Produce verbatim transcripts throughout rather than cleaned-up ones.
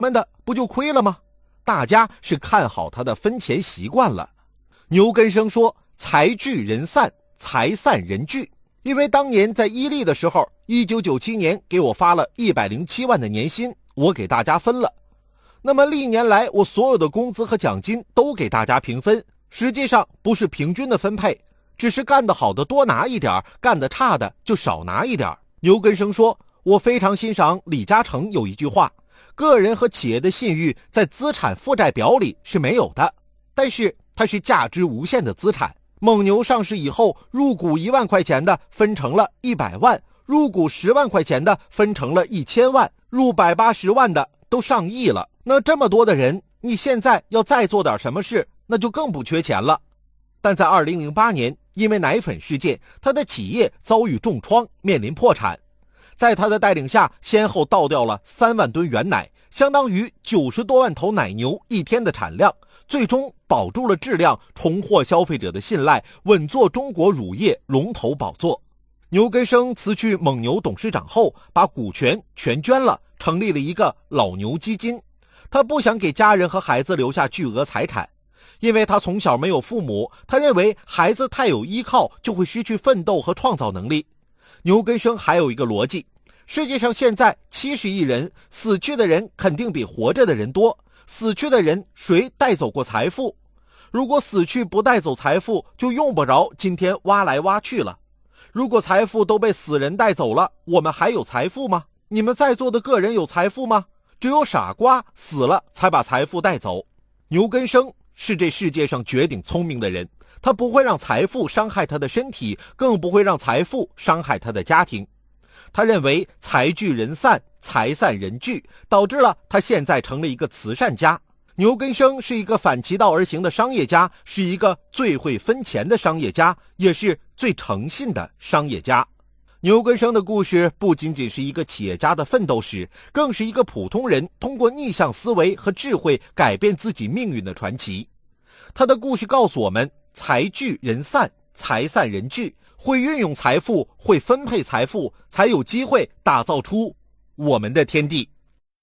闷的不就亏了吗？大家是看好他的分钱习惯了。牛根生说，财聚人散，财散人聚。因为当年在伊利的时候，一九九七年给我发了一百零七万的年薪，我给大家分了。那么历年来我所有的工资和奖金都给大家平分，实际上不是平均的分配，只是干得好的多拿一点，干得差的就少拿一点。牛根生说，我非常欣赏李嘉诚有一句话，个人和企业的信誉在资产负债表里是没有的，但是它是价值无限的资产。蒙牛上市以后，入股一万块钱的分成了一百万，入股十万块钱的分成了一千万，入百八十万的都上亿了。那这么多的人，你现在要再做点什么事，那就更不缺钱了。但在二零零八年，因为奶粉事件，他的企业遭遇重创，面临破产。在他的带领下，先后倒掉了三万吨原奶，相当于九十多万头奶牛一天的产量，最终保住了质量，重获消费者的信赖，稳坐中国乳业龙头宝座。牛根生辞去蒙牛董事长后，把股权全捐了，成立了一个老牛基金。他不想给家人和孩子留下巨额财产，因为他从小没有父母，他认为孩子太有依靠就会失去奋斗和创造能力。牛根生还有一个逻辑，世界上现在七十亿人，死去的人肯定比活着的人多，死去的人谁带走过财富？如果死去不带走财富，就用不着今天挖来挖去了。如果财富都被死人带走了，我们还有财富吗？你们在座的个人有财富吗？只有傻瓜死了才把财富带走。牛根生是这世界上绝顶聪明的人，他不会让财富伤害他的身体，更不会让财富伤害他的家庭。他认为财聚人散，财散人聚，导致了他现在成了一个慈善家。牛根生是一个反其道而行的商业家，是一个最会分钱的商业家，也是最诚信的商业家。牛根生的故事不仅仅是一个企业家的奋斗史，更是一个普通人通过逆向思维和智慧改变自己命运的传奇。他的故事告诉我们，财聚人散，财散人聚，会运用财富，会分配财富，才有机会打造出我们的天地。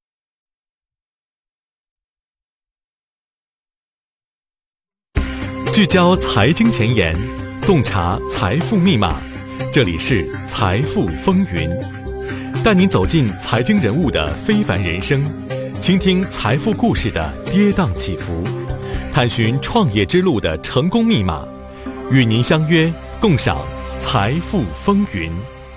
聚焦财经前沿，洞察财富密码，这里是财富风云，带您走进财经人物的非凡人生，倾听财富故事的跌宕起伏，探寻创业之路的成功密码，与您相约共赏财富风云。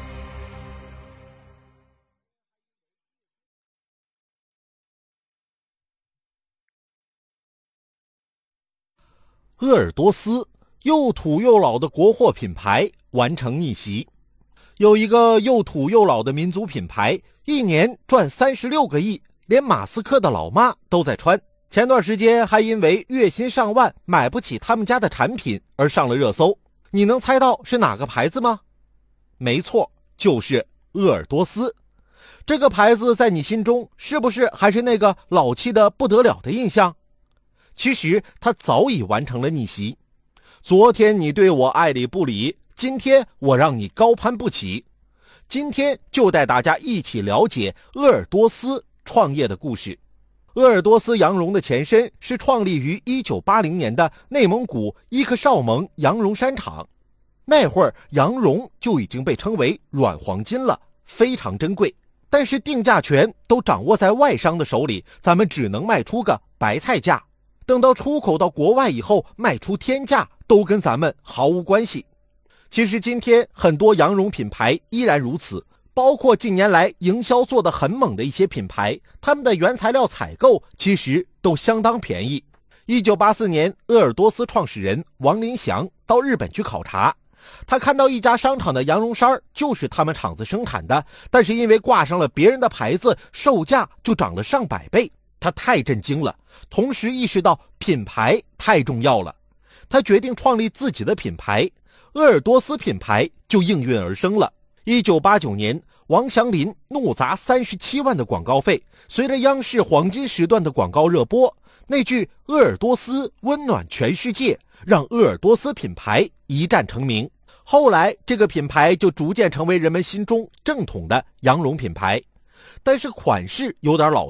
鄂尔多斯又土又老的国货品牌完成逆袭。有一个又土又老的民族品牌，一年赚三十六个亿，连马斯克的老妈都在穿。前段时间还因为月薪上万买不起他们家的产品而上了热搜。你能猜到是哪个牌子吗？没错，就是鄂尔多斯。这个牌子在你心中是不是还是那个老气的不得了的印象？其实它早已完成了逆袭。昨天你对我爱理不理，今天我让你高攀不起。今天就带大家一起了解鄂尔多斯创业的故事。鄂尔多斯羊绒的前身是创立于一九八零年的内蒙古伊克绍盟羊绒衫厂。那会儿羊绒就已经被称为软黄金了，非常珍贵。但是定价权都掌握在外商的手里，咱们只能卖出个白菜价。等到出口到国外以后，卖出天价都跟咱们毫无关系。其实今天很多羊绒品牌依然如此，包括近年来营销做得很猛的一些品牌，他们的原材料采购其实都相当便宜。一九八四年，鄂尔多斯创始人王林祥到日本去考察，他看到一家商场的羊绒衫就是他们厂子生产的，但是因为挂上了别人的牌子，售价就涨了上百倍。他太震惊了，同时意识到品牌太重要了。他决定创立自己的品牌，鄂尔多斯品牌就应运而生了。一九八九年，王祥林怒砸三十七万的广告费，随着央视黄金时段的广告热播，那句鄂尔多斯温暖全世界让鄂尔多斯品牌一战成名。后来这个品牌就逐渐成为人们心中正统的羊绒品牌。但是款式有点老气，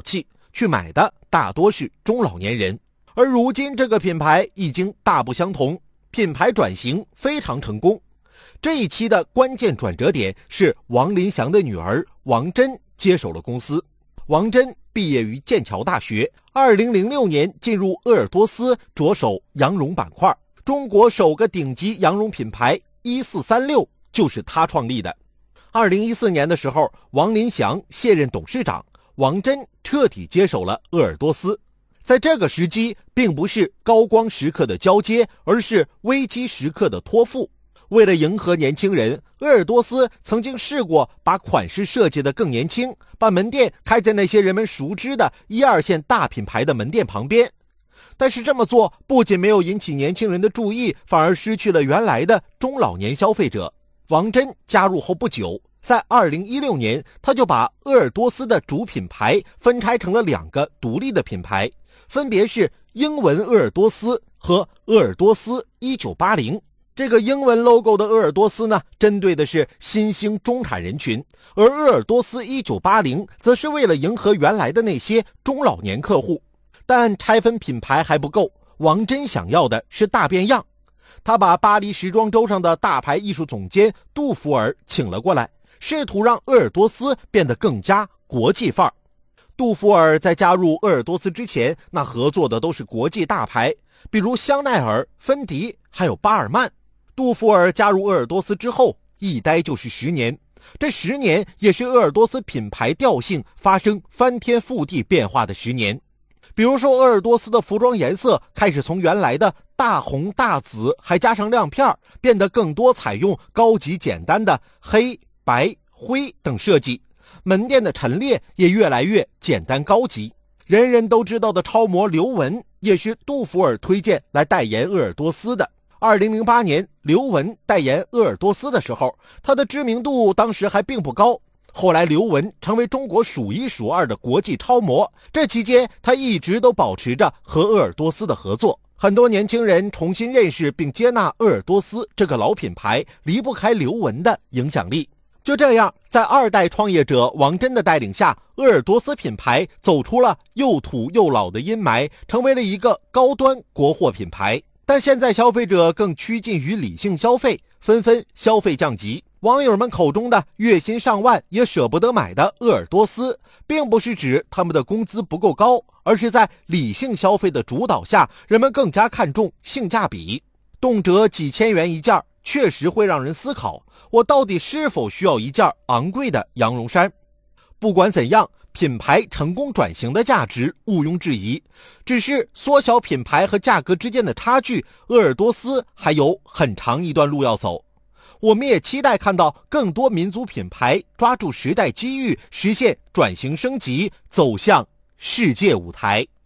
去买的大多是中老年人。而如今这个品牌已经大不相同，品牌转型非常成功。这一期的关键转折点是王林祥的女儿王真接手了公司。王真毕业于剑桥大学，二零零六年进入鄂尔多斯着手羊绒板块，中国首个顶级羊绒品牌一四三六就是他创立的。二零一四年的时候，王林祥卸任董事长，王真彻底接手了鄂尔多斯。在这个时机，并不是高光时刻的交接，而是危机时刻的托付。为了迎合年轻人，鄂尔多斯曾经试过把款式设计得更年轻，把门店开在那些人们熟知的一二线大品牌的门店旁边。但是这么做不仅没有引起年轻人的注意，反而失去了原来的中老年消费者。王真加入后不久，在二零一六年，他就把鄂尔多斯的主品牌分拆成了两个独立的品牌，分别是英文鄂尔多斯和鄂尔多斯一九八零。这个英文 logo 的鄂尔多斯呢，针对的是新兴中产人群，而鄂尔多斯一九八零则是为了迎合原来的那些中老年客户。但拆分品牌还不够，王真想要的是大变样。他把巴黎时装周上的大牌艺术总监杜福尔请了过来，试图让鄂尔多斯变得更加国际范儿。杜福尔在加入鄂尔多斯之前，那合作的都是国际大牌，比如香奈儿、芬迪还有巴尔曼。杜福尔加入鄂尔多斯之后，一待就是十年，这十年也是鄂尔多斯品牌调性发生翻天覆地变化的十年。比如说，鄂尔多斯的服装颜色开始从原来的大红大紫，还加上亮片，变得更多采用高级简单的黑、白、灰等设计，门店的陈列也越来越简单高级。人人都知道的超模刘雯也是杜福尔推荐来代言鄂尔多斯的。二零零八年，刘雯代言鄂尔多斯的时候，她的知名度当时还并不高。后来刘雯成为中国数一数二的国际超模，这期间她一直都保持着和鄂尔多斯的合作。很多年轻人重新认识并接纳鄂尔多斯这个老品牌，离不开刘雯的影响力。就这样，在二代创业者王真的带领下，鄂尔多斯品牌走出了又土又老的阴霾，成为了一个高端国货品牌。但现在消费者更趋近于理性消费，纷纷消费降级。网友们口中的月薪上万也舍不得买的鄂尔多斯，并不是指他们的工资不够高，而是在理性消费的主导下，人们更加看重性价比。动辄几千元一件，确实会让人思考，我到底是否需要一件昂贵的羊绒衫？不管怎样，品牌成功转型的价值毋庸置疑，只是缩小品牌和价格之间的差距，鄂尔多斯还有很长一段路要走。我们也期待看到更多民族品牌抓住时代机遇，实现转型升级，走向世界舞台。